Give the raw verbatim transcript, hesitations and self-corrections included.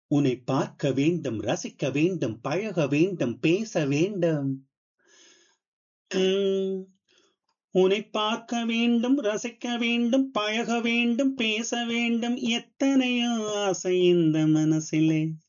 உன்னை பார்க்க வேண்டும், ரசிக்க வேண்டும், பழக வேண்டும், பேச வேண்டும். உம், உன்னை பார்க்க வேண்டும், ரசிக்க வேண்டும், பழக வேண்டும், பேச வேண்டும். எத்தனையோ ஆசை இந்த மனசிலே